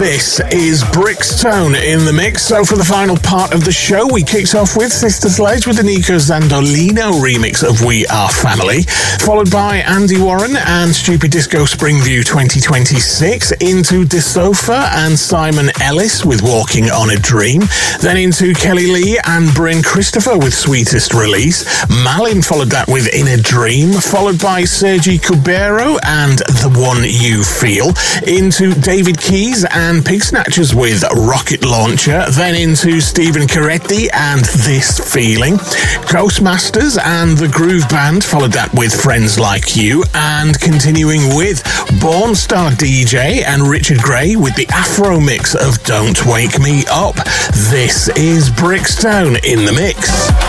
This is Brixtone in the mix. So for the final part of the show, we kicked off with Sister Sledge with the Nico Zandolino remix of We Are Family, followed by Andy Warren and Stupid Disco Springview 2026, into DeSofa and Simon Ellis with Walking on a Dream, then into Kelly Lee and Bryn Christopher with Sweetest Release. Malin followed that with In a Dream, followed by Sergi Cubero and The One You Feel, into David Keys and Pig Snatchers with Rocket Launcher, then into Stephen Coretti and This Feeling. Ghostmasters and The Groove Band followed that with Friends Like You, and continuing with Born Star DJ and Richard Gray with the Afro mix of Don't Wake Me Up. This is Brixtone in the mix.